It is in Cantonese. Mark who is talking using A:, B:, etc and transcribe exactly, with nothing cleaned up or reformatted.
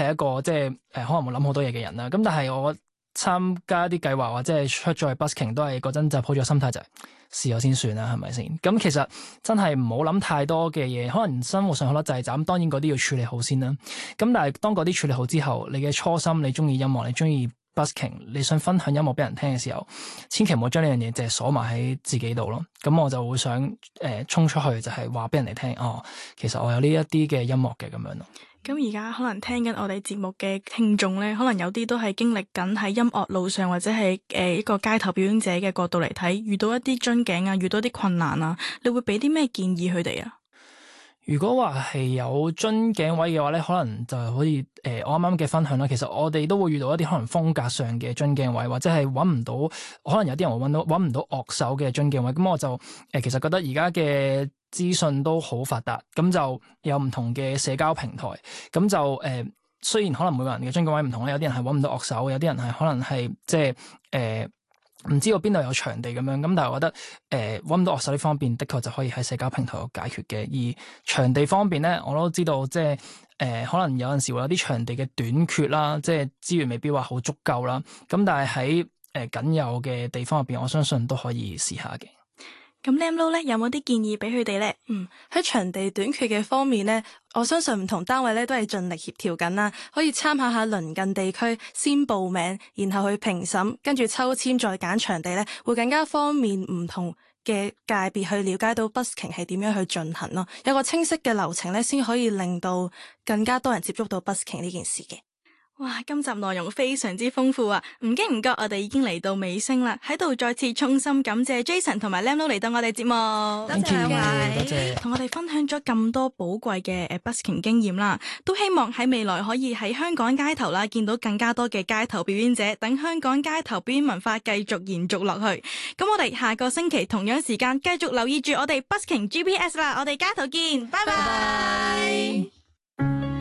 A: 係一個即係誒、呃、可能會諗好多嘢嘅人啦。咁但係我參加啲計劃或者係出咗去 busking 都係嗰陣就抱咗心態就係試咗先算啦，係咪先？咁其實真係唔好諗太多嘅嘢，可能生活上好多掣肘，咁當然嗰啲要處理好先啦。咁但係當嗰啲處理好之後，你嘅初心，你中意音樂，你中意 busking，你想分享音樂俾人聽嘅時候，千祈唔好將呢樣嘢淨係鎖埋喺自己度咯。咁我就會想誒衝、呃、出去，就係話俾人哋聽，哦，其實我有呢一啲嘅音樂嘅咁樣咯。
B: 咁而家可能聽緊我哋節目嘅聽眾咧，可能有啲都係經歷緊喺音樂路上或者係誒一個街頭表演者嘅角度嚟睇，遇到一啲樽頸啊，遇到一啲困難啊，你會俾啲咩建議佢哋啊？
A: 如果話係有樽頸位嘅話咧，可能就係可以誒我啱啱嘅分享啦。其實我哋都會遇到一啲可能風格上嘅樽頸位，或者係揾唔到，可能有啲人會揾到揾唔到樂手嘅樽頸位。咁我就誒、呃、其實覺得而家嘅資訊都好發達，咁就有唔同嘅社交平台，咁就誒、呃、雖然可能每個人嘅樽頸位唔同咧，有啲人係揾唔到樂手，有啲人係可能係即係誒唔知道邊度有場地咁樣，咁但係我覺得誒揾唔到樂手呢方面，的確就可以喺社交平台度解決嘅。而場地方面咧，我都知道即係誒、呃、可能有陣時會有啲場地嘅短缺啦，即係資源未必話好足夠啦。咁但係喺誒僅有嘅地方入邊，我相信都可以試下嘅。
B: 咁 Lamlo 咧有冇啲建議俾佢哋咧？
C: 嗯，喺場地短缺嘅方面咧，我相信唔同單位咧都係盡力協調緊啦，可以參考下鄰近地區先報名，然後去評審，跟住抽籤再揀場地咧，會更加方便唔同嘅界別去了解到 busking 係點樣去進行咯。有個清晰嘅流程咧，先可以令到更加多人接觸到 busking 呢件事嘅。
B: 哇，今集內容非常之豐富啊！唔經唔覺，我哋已經嚟到尾聲啦，喺度再次衷心感謝 Jason 同埋 Lamlo 嚟到我哋節目，
A: 多謝兩位，多謝
B: 同我哋分享咗咁多寶貴嘅誒 busking 經驗啦，都希望喺未來可以喺香港街頭啦見到更加多嘅街頭表演者，等香港街頭表演文化繼續延續落去。咁我哋下個星期同樣時間繼續留意住我哋 busking G P S 啦，我哋街頭見，拜拜。